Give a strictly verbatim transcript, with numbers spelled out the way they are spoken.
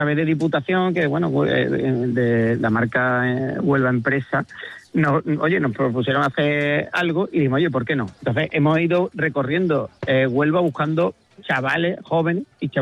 través de Diputación, que bueno, de, de la marca eh, Huelva Empresa, nos, oye, nos propusieron hacer algo y dijimos, oye, ¿por qué no? Entonces hemos ido recorriendo eh, Huelva buscando chavales jóvenes y chavales